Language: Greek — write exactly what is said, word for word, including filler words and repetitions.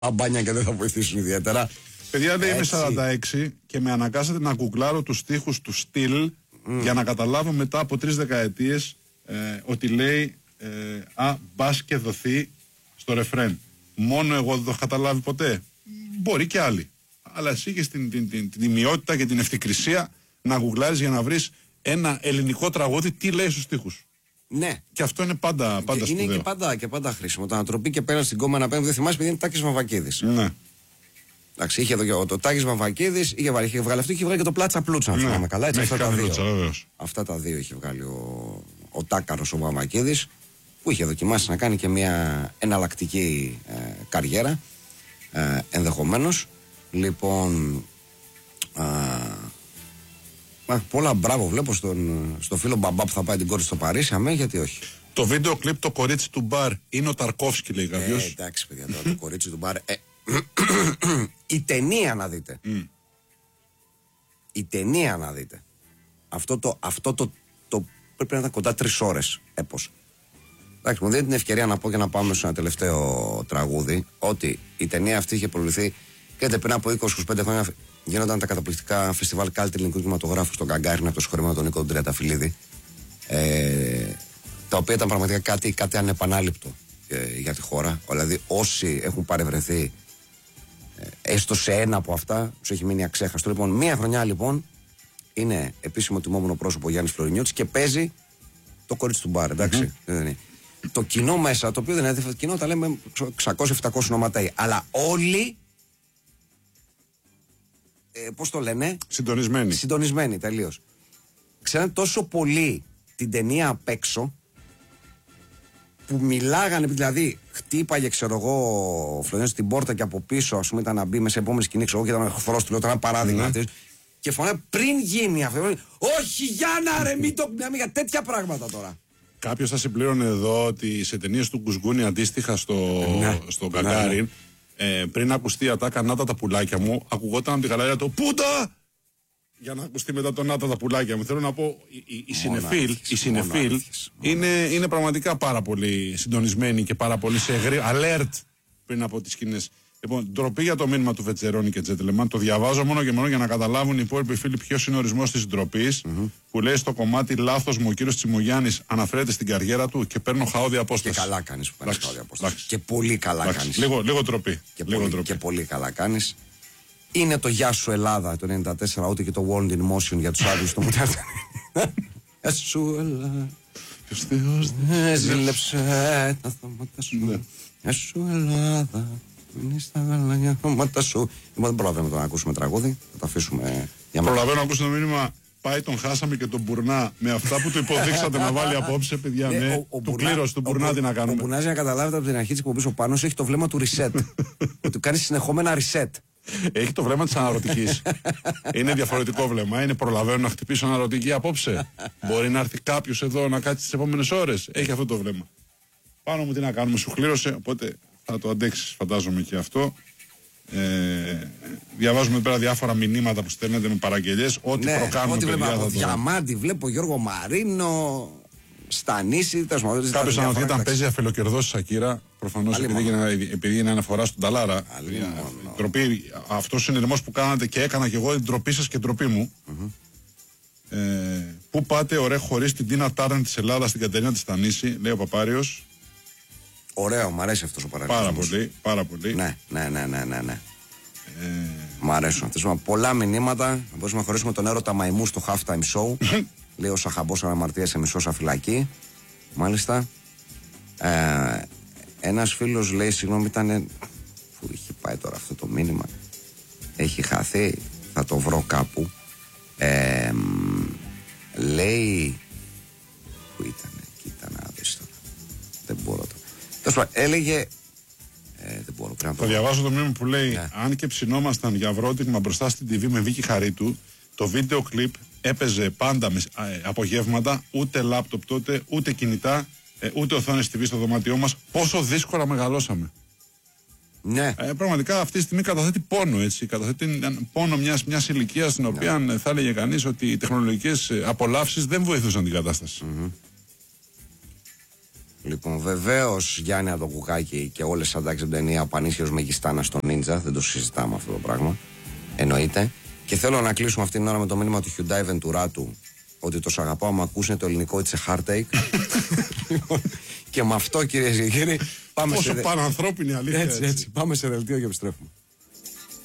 αμπάνια και δεν θα βοηθήσουν ιδιαίτερα. Παιδιά, δεν είμαι σαράντα έξι και με αναγκάσατε να γκουγκλάρω τους στίχους του στυλ mm. για να καταλάβω μετά από τρεις δεκαετίες ε, ότι λέει ε, «Α, μπας και δοθεί» στο ρεφρέν. Μόνο εγώ δεν το έχω καταλάβει ποτέ. Μπορεί και άλλοι. Αλλά εσύ είχες την, την, την, την τιμιότητα και την ευθυκρισία να γκουγκλάρεις για να βρεις ένα ελληνικό τραγούδι τι λέει στους στίχους. Ναι. Και αυτό είναι πάντα, πάντα και σπουδαίο. Είναι και πάντα, και πάντα χρήσιμο. Το ανατροπή και πέρα στην κόμμα να παίρνει, δεν θυμάσαι, επειδή είναι Τάκης Βαμβακίδης. Ναι. Εντάξει, είχε εδώ και το Τάκης Βαμβακίδης, είχε, είχε βγάλει αυτό, είχε βγάλει και το Πλάτσα Πλούτσα. Αν ναι. θυμάμαι καλά. Έτσι, αυτά, τα δύο. Πλούτσα, αυτά τα δύο είχε βγάλει ο, ο Τάκαρος ο Βαμβακίδης, που είχε δοκιμάσει να κάνει και μια εναλλακτική ε, καριέρα. Ε, ενδεχομένως. Λοιπόν. Ε, πολλά μπράβο βλέπω στον, στο φίλο Μπαμπά που θα πάει την κόρη στο Παρίσι. Αμέ, γιατί όχι. Το βίντεο κλιπ το κορίτσι του μπαρ είναι ο Ταρκόφσκι, λέει κάποιος. Ε, εντάξει, παιδιά, τώρα, το κορίτσι του μπαρ. Ε, η ταινία να δείτε. Mm. Η ταινία να δείτε. Αυτό το, αυτό το, το πρέπει να ήταν κοντά τρεις ώρες έπος. Εντάξει, μου δίνει την ευκαιρία να πω και να πάμε σε ένα τελευταίο τραγούδι ότι η ταινία αυτή είχε προβληθεί και πριν από είκοσι με είκοσι πέντε χρόνια γίνονταν τα καταπληκτικά φεστιβάλ κάλτη ελληνικού κινηματογράφου στον Γκαγκάριν από το συγχωρεμένο τον Νίκο τον Τριανταφυλλίδη. Ε, τα οποία ήταν πραγματικά κάτι, κάτι ανεπανάληπτο ε, για τη χώρα. Δηλαδή, όσοι έχουν παρευρεθεί ε, έστω σε ένα από αυτά, τους έχει μείνει αξέχαστο. Λοιπόν, μία χρονιά λοιπόν είναι επίσημο τιμόμενο πρόσωπο ο Γιάννης Φλωρινιώτης και παίζει το κορίτσι του μπαρ, εντάξει. Mm-hmm. Δεν είναι. Το κοινό μέσα, το οποίο δεν είναι, το κοινό τα λέμε εξακόσια επτακόσια ονοματέοι, αλλά όλοι. Ε, πώς το λένε, συντονισμένοι. Συντονισμένοι τελείως. Ξέρετε τόσο πολύ την ταινία απ' έξω που μιλάγανε, δηλαδή χτύπαγε, ξέρω εγώ, ο Φλωρινιώτης την πόρτα και από πίσω, ας πούμε, ήταν να μπει μέσα σε επόμενη σκηνή, ξέρω εγώ, και ήταν εχθρός του, λέω, ήταν ένα παράδειγμα. Mm. Και φωνάει πριν γίνει αυτό. Όχι, Γιάννα, ρε, μην το μιλάμε για τέτοια πράγματα τώρα. Κάποιος θα συμπλήρωνε εδώ ότι σε ταινίες του Γκουσγκούνη αντίστοιχα στο, ναι, στο Γκαγκάριν, ναι, ναι. Ε, πριν ακουστεί η ατάκα «Νάτα τα πουλάκια μου», ακουγόταν από τη γαλαρία το «Πούτα!» για να ακουστεί μετά το «Νάτα τα πουλάκια μου». Θέλω να πω, οι συνεφίλ, η συνεφίλ είναι, είναι πραγματικά πάρα πολύ συντονισμένοι και πάρα πολύ σε εγκρί, alert πριν από τις σκηνές. Λοιπόν, ντροπή για το μήνυμα του Βετσερώνη και Τζέντλεμαν. Το διαβάζω μόνο και μόνο για να καταλάβουν οι υπόλοιποι φίλοι ποιος είναι ο ορισμός της ντροπής. Mm-hmm. Που λέει στο κομμάτι «Λάθος μου, ο κύριος Τσιμογιάννης αναφέρεται στην καριέρα του και παίρνω χαόδη απόσταση». Και καλά κάνεις που παίρνεις χαόδη απόσταση. Και πολύ καλά κάνεις. Λίγο, λίγο ντροπή. Και, λίγο πολύ, και πολύ καλά κάνεις. Είναι το «Γεια σου Ελλάδα» το ενενήντα τέσσερα, ούτε και το «World in Motion» για τους άλλους το μουτέρ. Γεια σου Ελλάδα. Ποιος Θεός ζήλεψε τα θάματα σου. Γεια σου Ελλάδα. Είναι στα γαλανιά χώματα σου. Λοιπόν, δεν προλαβαίνουμε το να ακούσουμε τραγούδι. Θα το αφήσουμε για μένα. Προλαβαίνω να ακούσουμε το μήνυμα. Πάει τον χάσαμε και τον Μπουρνά. Με αυτά που του υποδείξατε να βάλει απόψε, παιδιά. Ναι, ναι. Ο, ο του κλήρωση του Μπουρνά, τι να κάνουμε. Ο Μπουρνάς, για να καταλάβετε από την αρχή της εκπομπής, ο Πάνος έχει το βλέμμα του reset. Ότι κάνει συνεχόμενα reset. Έχει το βλέμμα της αναρωτικής. Είναι διαφορετικό βλέμμα. Είναι προλαβαίνω να χτυπήσω αναρωτική απόψε. Μπορεί να έρθει κάποιος εδώ να κάτσει τις επόμενες ώρες. Έχει αυτό το βλέμμα. Πάνω μου τι να κάνουμε, σου κλήρωσε. Οπότε θα το αντέξεις, φαντάζομαι, και αυτό. Ε, διαβάζουμε εδώ πέρα διάφορα μηνύματα που στέλνετε με παραγγελίες. Ό,τι ναι, προκάνουμε, ό,τι παιδιά, βλέπω. Διαμάντη, βλέπω Γιώργο Μαρίνο, Στανίση. Κάποιος αναρωτιέται αν παίζει αφελοκερδός Σακύρα. Προφανώς επειδή, επειδή είναι αναφορά στον Ταλάρα. Αυτό ο συνειρμός που κάνατε και έκανα και εγώ, την ντροπή σας και ντροπή μου. Mm-hmm. Ε, πού πάτε, ωραία, χωρίς την Τίνα Τάρνερ της Ελλάδας, στην Κατερίνα της Στανίση, λέει ο Παπάριος. Ωραίο, μου αρέσει αυτός ο παραγωγός. Πάρα πολύ, πάρα πολύ. Ναι, ναι, ναι, ναι, ναι, ναι. Ε... Μ' αρέσουν αυτές. Πολλά μηνύματα. Να μπορούμε να χωρίσουμε τον έρωτα μαϊμού στο halftime show. Λέει ο Σαχαμπός αναμαρτία σε μισόσα φυλακή. Μάλιστα. Ε, ένας φίλος λέει, συγγνώμη, ήταν. Πού είχε πάει τώρα αυτό το μήνυμα. Έχει χαθεί. Θα το βρω κάπου. Ε, λέει. Πού ήταν, κοίτα να δεις τώρα. Δεν μπορώ τώρα. Έλεγε. Ε, δεν μπορώ, να το διαβάζω το μήνυμα που λέει yeah. Αν και ψινόμασταν για βρότυγμα μπροστά στην τι βι με Βίκη Χαρίτου, το βίντεο κλιπ έπαιζε πάντα με ε, απογεύματα, ούτε λάπτοπ τότε, ούτε κινητά, ε, ούτε οθόνες τι βι στο δωμάτιό μας. Πόσο δύσκολα μεγαλώσαμε. Ναι. Ε, πραγματικά αυτή τη στιγμή καταθέτει πόνο, έτσι. Καταθέτει πόνο μιας, μιας ηλικίας στην οποία ναι. θα έλεγε κανείς ότι οι τεχνολογικές απολαύσεις δεν βοηθούσαν την κατάσταση. Mm-hmm. Λοιπόν, βεβαίως Γιάννη από το Κουκάκι και όλες τις αντάξεις από την ταινία, ο Πανίσιος Μεγιστάνας στο Νίντζα. Δεν το συζητάμε αυτό το πράγμα. Εννοείται. Και θέλω να κλείσουμε αυτήν την ώρα με το μήνυμα του Hyundai Ventura του ότι το σ' αγαπάω, μου ακούσουν το ελληνικό It's a heartache. Και με αυτό, κυρίες και κύριοι, πάμε πόσο σε. πανανθρώπινη αλήθεια. Έτσι, έτσι. Πάμε σε δελτίο και επιστρέφουμε.